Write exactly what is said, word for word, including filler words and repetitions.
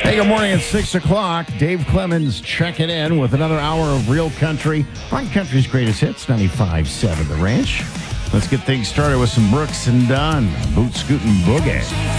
Hey, good morning. It's six o'clock. Dave Clemens checking in with another hour of Real Country on Country's Greatest Hits, ninety-five point seven The Ranch. Let's get things started with some Brooks and Dunn, Boot Scootin' Boogie.